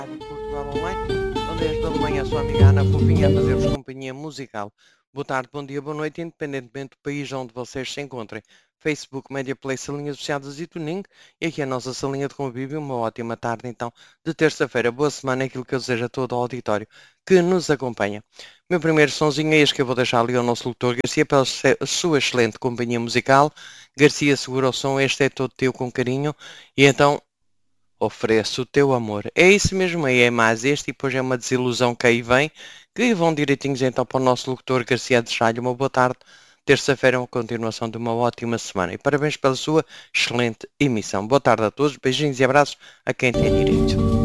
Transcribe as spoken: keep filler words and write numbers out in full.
Rádio Portugal Online, onde és da manhã a sua amiga Ana Fofinha a fazer-vos companhia musical. Boa tarde, bom dia, boa noite, independentemente do país onde vocês se encontrem. Facebook, Media Play, salinhas associadas e Tuning. E aqui a nossa salinha de convívio. Uma ótima tarde, então, de terça-feira. Boa semana, é aquilo que eu desejo a todo o auditório que nos acompanha. Meu primeiro sonzinho é este que eu vou deixar ali ao nosso locutor Garcia pela sua excelente companhia musical. Garcia, segura o som, este é todo teu com carinho. E então, oferece o teu amor. É isso mesmo aí, é mais este e depois é uma desilusão que aí vem, que vão direitinhos então para o nosso locutor Garcia de Chalho. Uma boa tarde, terça-feira é uma continuação de uma ótima semana e parabéns pela sua excelente emissão. Boa tarde a todos, beijinhos e abraços a quem tem direito.